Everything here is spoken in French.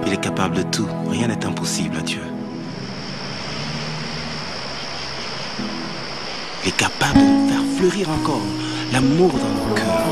Il est capable de tout. Rien n'est impossible à Dieu. Il est capable de faire fleurir encore l'amour dans nos cœurs.